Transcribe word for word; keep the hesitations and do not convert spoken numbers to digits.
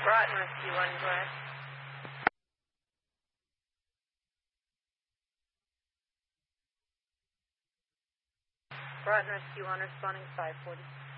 Broughton Rescue one, go ahead. Broughton Rescue one responding five forty.